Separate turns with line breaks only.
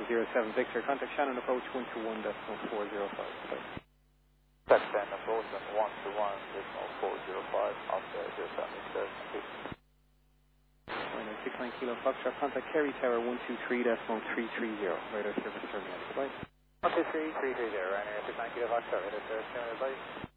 07 Victor, contact Shannon approach 121.405.
Contact Shannon approach 121.405, Oscar 07 Victor.
69 Kilo Foxtrot, contact Kerry Tower 123.330, radar service terminated. Goodbye.
123.330, Ryanair 69 Kilo Foxtrot, radar service terminated. Bye.